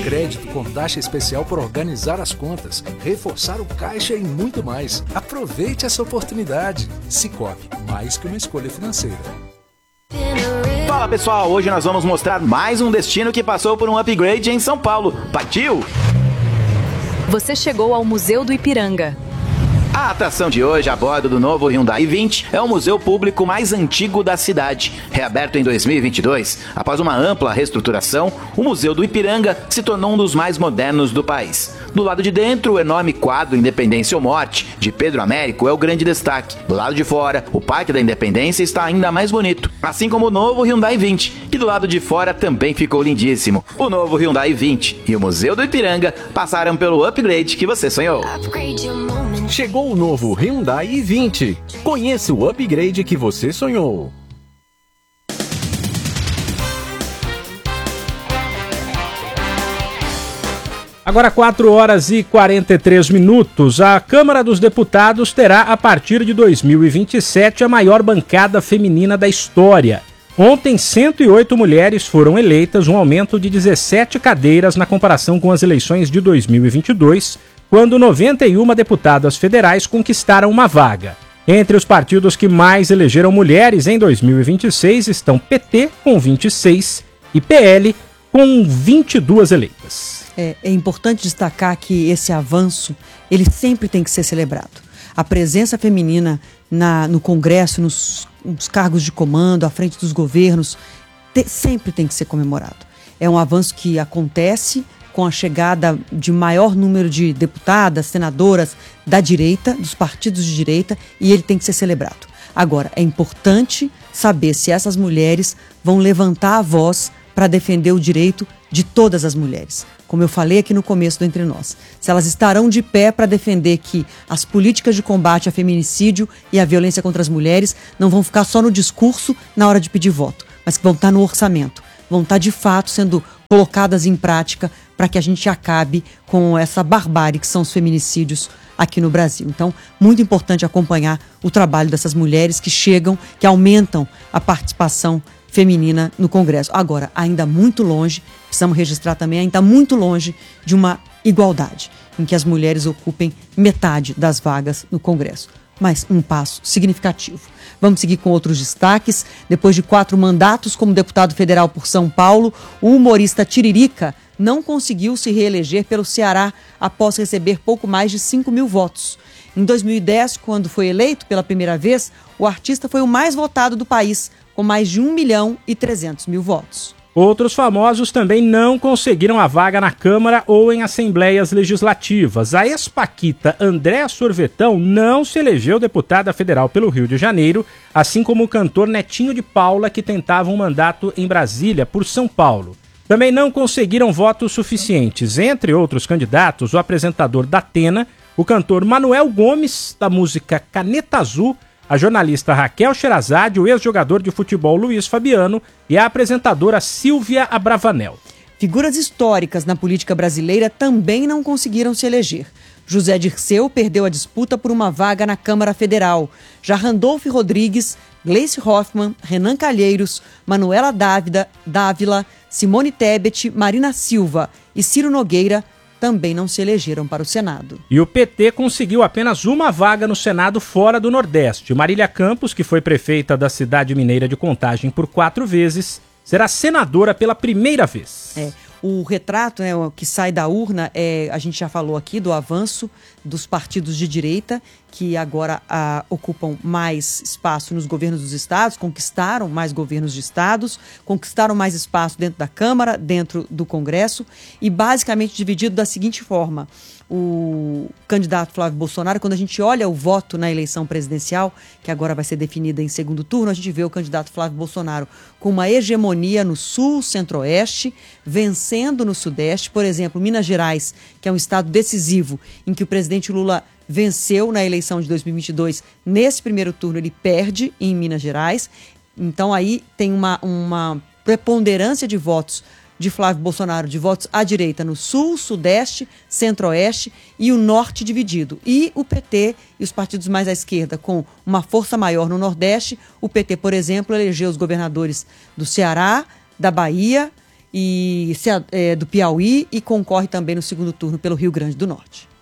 crédito com taxa especial por organizar as contas, reforçar o caixa e muito mais. Aproveite essa oportunidade. Sicoob, mais que uma escolha financeira. Fala pessoal, hoje nós vamos mostrar mais um destino que passou por um upgrade em São Paulo. Partiu? Você chegou ao Museu do Ipiranga. A atração de hoje, a bordo do novo Hyundai i20, é o museu público mais antigo da cidade. Reaberto em 2022, após uma ampla reestruturação, o Museu do Ipiranga se tornou um dos mais modernos do país. Do lado de dentro, o enorme quadro Independência ou Morte, de Pedro Américo, é o grande destaque. Do lado de fora, o Parque da Independência está ainda mais bonito, assim como o novo Hyundai i20, que do lado de fora também ficou lindíssimo. O novo Hyundai i20 e o Museu do Ipiranga passaram pelo upgrade que você sonhou. Chegou o novo Hyundai i20. Conheça o upgrade que você sonhou. Agora 4 horas e 43 minutos. A Câmara dos Deputados terá, a partir de 2027, a maior bancada feminina da história. Ontem, 108 mulheres foram eleitas, um aumento de 17 cadeiras na comparação com as eleições de 2022, quando 91 deputadas federais conquistaram uma vaga. Entre os partidos que mais elegeram mulheres em 2026 estão PT, com 26, e PL, com 22 eleitas. É importante destacar que esse avanço, ele sempre tem que ser celebrado. A presença feminina no Congresso, nos cargos de comando, à frente dos governos, sempre tem que ser comemorado. É um avanço que acontece com a chegada de maior número de deputadas, senadoras da direita, dos partidos de direita, e ele tem que ser celebrado. Agora, é importante saber se essas mulheres vão levantar a voz para defender o direito de todas as mulheres. Como eu falei aqui no começo do Entre Nós, se elas estarão de pé para defender que as políticas de combate ao feminicídio e à violência contra as mulheres não vão ficar só no discurso na hora de pedir voto, mas que vão estar no orçamento, vão estar de fato sendo colocadas em prática para que a gente acabe com essa barbárie que são os feminicídios aqui no Brasil. Então, muito importante acompanhar o trabalho dessas mulheres que chegam, que aumentam a participação feminina no Congresso. Agora, ainda muito longe, precisamos registrar também, ainda muito longe de uma igualdade, em que as mulheres ocupem metade das vagas no Congresso. Mas um passo significativo. Vamos seguir com outros destaques. Depois de 4 mandatos como deputado federal por São Paulo, o humorista Tiririca não conseguiu se reeleger pelo Ceará após receber pouco mais de 5 mil votos. Em 2010, quando foi eleito pela primeira vez, o artista foi o mais votado do país, com mais de 1.300.000 votos. Outros famosos também não conseguiram a vaga na Câmara ou em assembleias legislativas. A ex-paquita Andréa Sorvetão não se elegeu deputada federal pelo Rio de Janeiro, assim como o cantor Netinho de Paula, que tentava um mandato em Brasília por São Paulo. Também não conseguiram votos suficientes. Entre outros candidatos, o apresentador da Atena, o cantor Manuel Gomes, da música Caneta Azul, a jornalista Raquel Sherazade, o ex-jogador de futebol Luiz Fabiano e a apresentadora Silvia Abravanel. Figuras históricas na política brasileira também não conseguiram se eleger. José Dirceu perdeu a disputa por uma vaga na Câmara Federal. Já Randolfo Rodrigues, Gleice Hoffmann, Renan Calheiros, Manuela Dávila, Simone Tebet, Marina Silva e Ciro Nogueira também não se elegeram para o Senado. E o PT conseguiu apenas uma vaga no Senado fora do Nordeste. Marília Campos, que foi prefeita da cidade mineira de Contagem por 4 vezes, será senadora pela primeira vez. O retrato, que sai da urna, a gente já falou aqui do avanço dos partidos de direita, que agora ocupam mais espaço nos governos dos estados, conquistaram mais governos de estados, conquistaram mais espaço dentro da Câmara, dentro do Congresso, e basicamente dividido da seguinte forma: o candidato Flávio Bolsonaro, quando a gente olha o voto na eleição presidencial, que agora vai ser definida em segundo turno, a gente vê o candidato Flávio Bolsonaro com uma hegemonia no sul, centro-oeste, vencendo no sudeste. Por exemplo, Minas Gerais, que é um estado decisivo, em que o presidente Lula venceu na eleição de 2022, nesse primeiro turno ele perde em Minas Gerais. Então aí tem uma preponderância de votos de Flávio Bolsonaro, de votos à direita no sul, sudeste, centro-oeste e o norte dividido. E o PT e os partidos mais à esquerda com uma força maior no nordeste. O PT, por exemplo, elegeu os governadores do Ceará, da Bahia do Piauí e concorre também no segundo turno pelo Rio Grande do Norte.